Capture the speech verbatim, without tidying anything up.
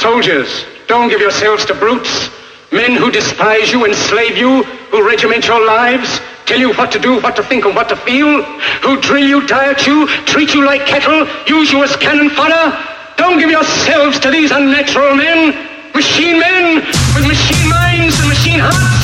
Soldiers, don't give yourselves to brutes. Men who despise you, enslave you, who regiment your lives, tell you what to do, what to think, and what to feel, who drill you, diet you, treat you like cattle, use you as cannon fodder. Don't give yourselves to these unnatural men, machine men with machine minds and machine hearts.